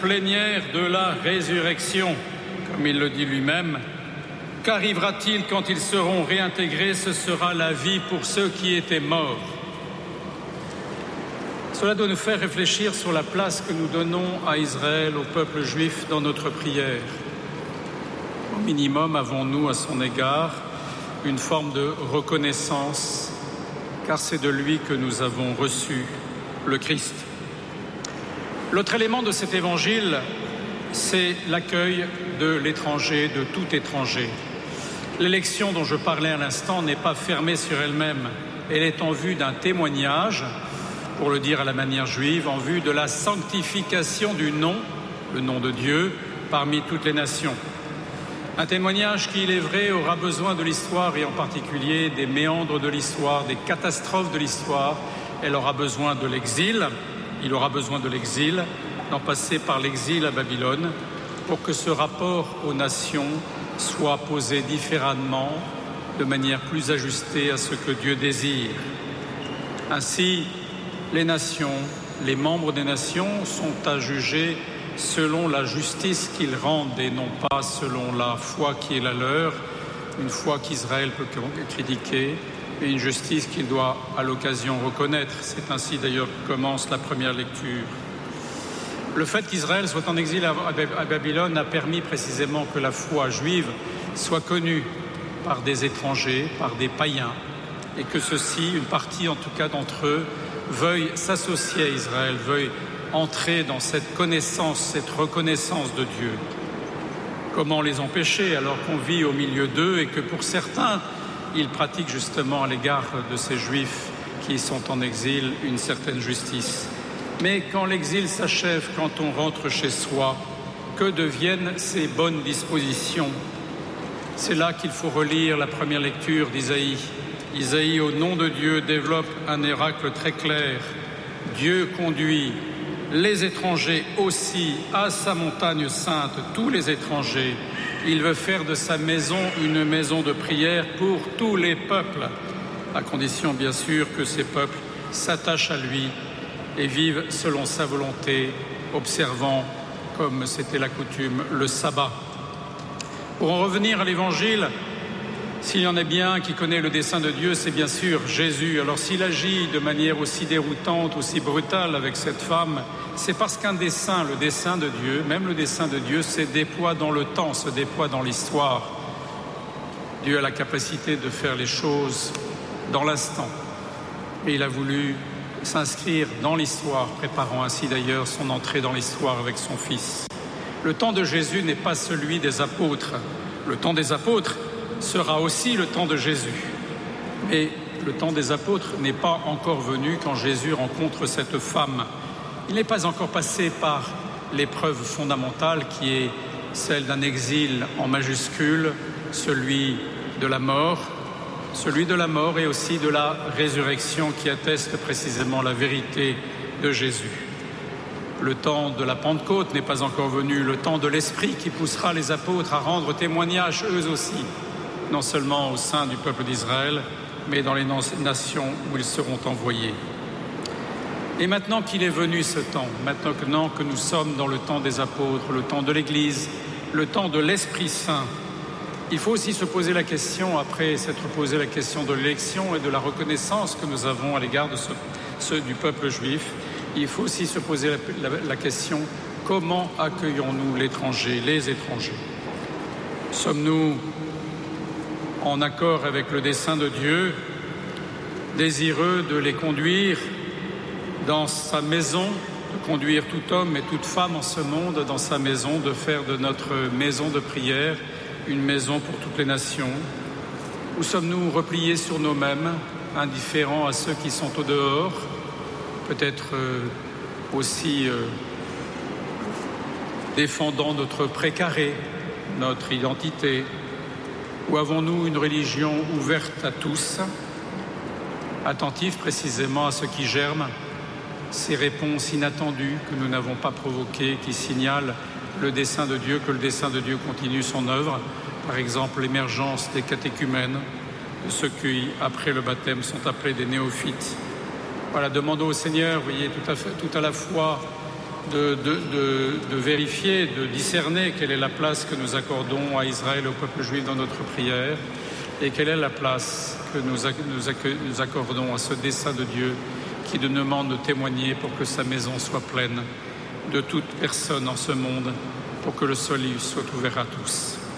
plénière de la résurrection, comme il le dit lui-même. Qu'arrivera-t-il quand ils seront réintégrés? Ce sera la vie pour ceux qui étaient morts. Cela doit nous faire réfléchir sur la place que nous donnons à Israël, au peuple juif, dans notre prière. Au minimum, avons-nous à son égard une forme de reconnaissance, car c'est de lui que nous avons reçu le Christ. L'autre élément de cet évangile, c'est l'accueil de l'étranger, de tout étranger. L'élection dont je parlais à l'instant n'est pas fermée sur elle-même. Elle est en vue d'un témoignage, pour le dire à la manière juive, en vue de la sanctification du nom, le nom de Dieu, parmi toutes les nations. Un témoignage qui, il est vrai, aura besoin de l'histoire et en particulier des méandres de l'histoire, des catastrophes de l'histoire. Elle aura besoin de l'exil, il aura besoin de l'exil, d'en passer par l'exil à Babylone, pour que ce rapport aux nations soit posé différemment, de manière plus ajustée à ce que Dieu désire. Ainsi, les nations, les membres des nations sont à juger selon la justice qu'ils rendent et non pas selon la foi qui est la leur, une foi qu'Israël peut critiquer et une justice qu'il doit à l'occasion reconnaître. C'est ainsi d'ailleurs que commence la première lecture. Le fait qu'Israël soit en exil à Babylone a permis précisément que la foi juive soit connue par des étrangers, par des païens, et que ceux-ci, une partie en tout cas d'entre eux, veuillent s'associer à Israël, veuillent entrer dans cette connaissance, cette reconnaissance de Dieu. Comment les empêcher alors qu'on vit au milieu d'eux et que pour certains, ils pratiquent justement à l'égard de ces Juifs qui sont en exil une certaine justice. Mais quand l'exil s'achève, quand on rentre chez soi, que deviennent ces bonnes dispositions? C'est là qu'il faut relire la première lecture d'Isaïe. Isaïe, au nom de Dieu, développe un oracle très clair. Dieu conduit les étrangers aussi à sa montagne sainte, tous les étrangers. Il veut faire de sa maison une maison de prière pour tous les peuples, à condition bien sûr que ces peuples s'attachent à lui et vivent selon sa volonté, observant, comme c'était la coutume, le sabbat. Pour en revenir à l'Évangile, s'il y en a bien qui connaît le dessein de Dieu, c'est bien sûr Jésus. Alors s'il agit de manière aussi déroutante, aussi brutale avec cette femme, c'est parce qu'un dessein, le dessein de Dieu, même le dessein de Dieu, se déploie dans le temps, se déploie dans l'histoire. Dieu a la capacité de faire les choses dans l'instant. Et il a voulu s'inscrire dans l'histoire, préparant ainsi d'ailleurs son entrée dans l'histoire avec son Fils. Le temps de Jésus n'est pas celui des apôtres. Le temps des apôtres sera aussi le temps de Jésus. Mais le temps des apôtres n'est pas encore venu quand Jésus rencontre cette femme. Il n'est pas encore passé par l'épreuve fondamentale qui est celle d'un exil en majuscule, celui de la mort et aussi de la résurrection qui atteste précisément la vérité de Jésus. Le temps de la Pentecôte n'est pas encore venu, le temps de l'Esprit qui poussera les apôtres à rendre témoignage eux aussi, non seulement au sein du peuple d'Israël, mais dans les nations où ils seront envoyés. Et maintenant qu'il est venu ce temps, maintenant que nous sommes dans le temps des apôtres, le temps de l'Église, le temps de l'Esprit Saint, il faut aussi se poser la question, après s'être posé la question de l'élection et de la reconnaissance que nous avons à l'égard de ceux du peuple juif, il faut aussi se poser la question, comment accueillons-nous l'étranger, les étrangers? Sommes-nous en accord avec le dessein de Dieu, désireux de les conduire dans sa maison, de conduire tout homme et toute femme en ce monde dans sa maison, de faire de notre maison de prière une maison pour toutes les nations? Ou sommes-nous repliés sur nous-mêmes, indifférents à ceux qui sont au dehors, peut-être aussi défendant notre précaré, notre identité? Ou avons-nous une religion ouverte à tous, attentive précisément à ce qui germe, ces réponses inattendues que nous n'avons pas provoquées, qui signalent le dessein de Dieu, que le dessein de Dieu continue son œuvre, par exemple l'émergence des catéchumènes, de ceux qui, après le baptême, sont appelés des néophytes. Voilà, demandons au Seigneur, voyez, tout à la fois de vérifier, de discerner quelle est la place que nous accordons à Israël et au peuple juif dans notre prière et quelle est la place que nous accordons à ce dessein de Dieu qui nous demande de témoigner pour que sa maison soit pleine de toute personne en ce monde, pour que le salut soit ouvert à tous.